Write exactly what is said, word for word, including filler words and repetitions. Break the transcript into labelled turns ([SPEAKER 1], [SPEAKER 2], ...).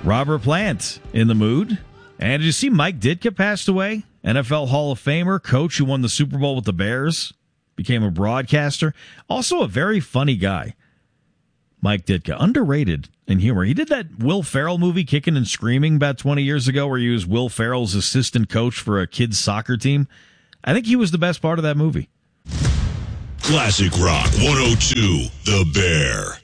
[SPEAKER 1] Robert Plant in the mood. And did you see Mike Ditka passed away? N F L Hall of Famer, coach who won the Super Bowl with the Bears, became a broadcaster. Also a very funny guy. Mike Ditka, underrated in humor. He did that Will Ferrell movie, Kicking and Screaming, about twenty years ago, where he was Will Ferrell's assistant coach for a kid's soccer team. I think he was the best part of that movie.
[SPEAKER 2] Classic Rock one oh two, The Bear.